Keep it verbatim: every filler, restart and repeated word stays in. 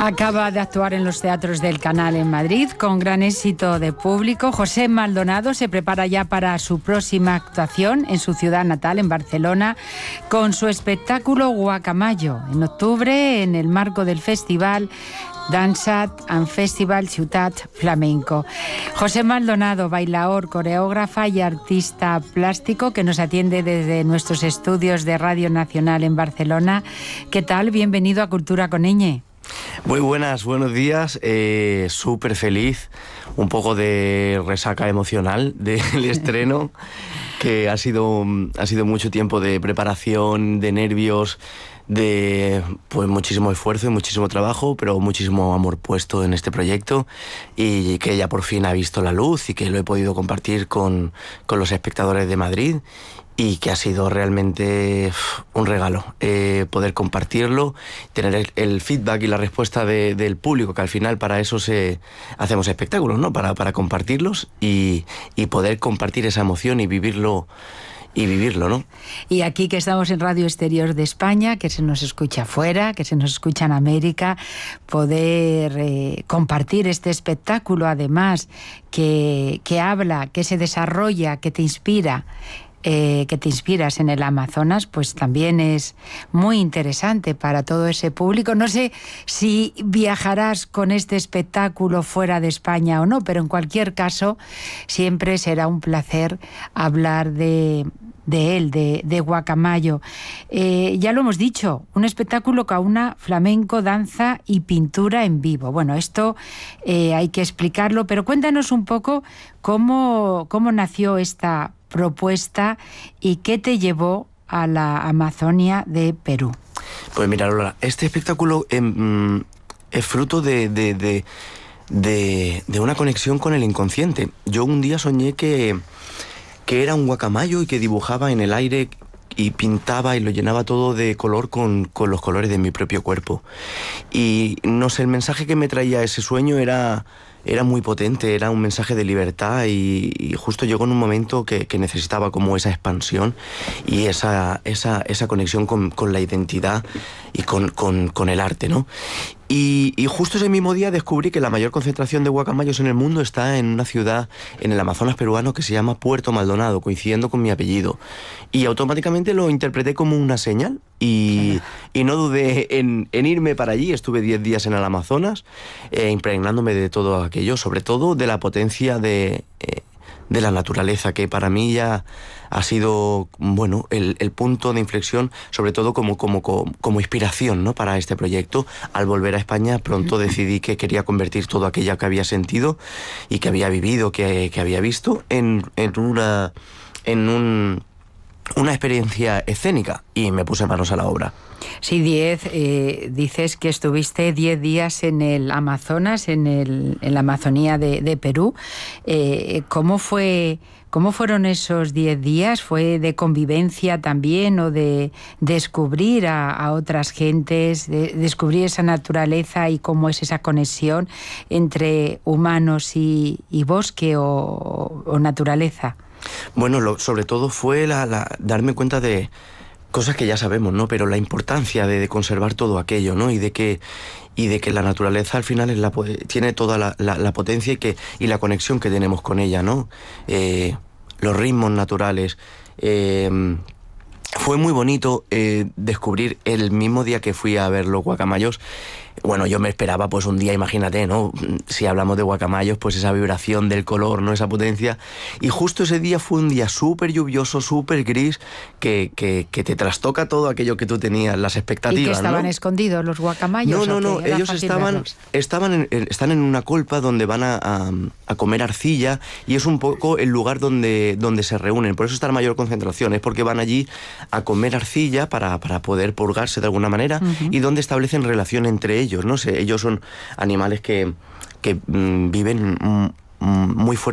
Acaba de actuar en los teatros del Canal en Madrid con gran éxito de público. José Maldonado se prepara ya para su próxima actuación en su ciudad natal, en Barcelona, con su espectáculo Guacamayo, en octubre, en el marco del festival Dansat and Festival Ciutat Flamenco. José Maldonado, bailaor, coreógrafa y artista plástico, que nos atiende desde nuestros estudios de Radio Nacional en Barcelona. ¿Qué tal? Bienvenido a Cultura con Ñ. Muy buenas, buenos días, eh, súper feliz, un poco de resaca emocional del estreno, que ha sido, ha sido mucho tiempo de preparación, de nervios, de pues muchísimo esfuerzo y muchísimo trabajo, pero muchísimo amor puesto en este proyecto, y que ya por fin ha visto la luz y que lo he podido compartir con, con los espectadores de Madrid, y que ha sido realmente un regalo eh, poder compartirlo, tener el, el feedback y la respuesta de, del público, que al final para eso se hacemos espectáculos, ¿no? Para, para compartirlos y, y poder compartir esa emoción y vivirlo y vivirlo, ¿no? Y aquí, que estamos en Radio Exterior de España, que se nos escucha afuera, que se nos escucha en América, poder eh, compartir este espectáculo, además, que, que habla, que se desarrolla, que te inspira, Eh, que te inspiras en el Amazonas, pues también es muy interesante para todo ese público. No sé si viajarás con este espectáculo fuera de España o no, pero en cualquier caso siempre será un placer hablar de, de él, de, de Guacamayo. Eh, ya lo hemos dicho, un espectáculo que aúna flamenco, danza y pintura en vivo. Bueno, esto eh, hay que explicarlo, pero cuéntanos un poco cómo, cómo nació esta propuesta y qué te llevó a la Amazonia de Perú. Pues mira, Lola, este espectáculo eh, es fruto de, de, de, de, de una conexión con el inconsciente. Yo un día soñé que, que era un guacamayo y que dibujaba en el aire y pintaba y lo llenaba todo de color con, con los colores de mi propio cuerpo. Y no sé, el mensaje que me traía ese sueño era... Era muy potente, era un mensaje de libertad, y, y justo llegó en un momento que, que necesitaba como esa expansión y esa, esa, esa conexión con, con la identidad y con, con, con el arte, ¿no? Y, y justo ese mismo día descubrí que la mayor concentración de guacamayos en el mundo está en una ciudad en el Amazonas peruano que se llama Puerto Maldonado, coincidiendo con mi apellido. Y automáticamente lo interpreté como una señal y, y no dudé en, en irme para allí. Estuve diez días en el Amazonas, eh, impregnándome de todo aquello, sobre todo de la potencia de... Eh, de la naturaleza, que para mí ya ha sido, bueno, el, el punto de inflexión, sobre todo como, como, como, como inspiración, ¿no? Para este proyecto. Al volver a España pronto decidí que quería convertir todo aquello que había sentido y que había vivido, que, que había visto, en, en una en un, una experiencia escénica, y me puse manos a la obra. Sí, diez, eh, dices que estuviste diez días en el Amazonas, en, el, en la Amazonía de, de Perú. Eh, ¿cómo fue, cómo fueron esos diez días? ¿Fue de convivencia también, o de descubrir a, a otras gentes, de descubrir esa naturaleza y cómo es esa conexión entre humanos y, y bosque o, o naturaleza? Bueno, lo, sobre todo fue la, la, darme cuenta de cosas que ya sabemos, ¿no? Pero la importancia de, de conservar todo aquello, ¿no? Y de que y de que la naturaleza al final es la, tiene toda la, la, la potencia y que y la conexión que tenemos con ella, ¿no? Eh, los ritmos naturales. Eh, fue muy bonito eh, descubrir el mismo día que fui a ver los guacamayos. Bueno, yo me esperaba pues un día, imagínate, ¿no? Si hablamos de guacamayos, pues esa vibración del color, ¿no? Esa potencia. Y justo ese día fue un día súper lluvioso, súper gris, que, que, que te trastoca todo aquello que tú tenías, las expectativas, ¿Y que estaban ¿no? escondidos los guacamayos? No, no, no, ellos estaban, estaban en, están en una colpa donde van a, a, a comer arcilla, y es un poco el lugar donde, donde se reúnen. Por eso está la mayor concentración, es porque van allí a comer arcilla para, para poder purgarse de alguna manera, uh-huh. y donde establecen relación entre ellos. ellos, no sé, ellos son animales que, que mmm, viven mmm, muy fuertes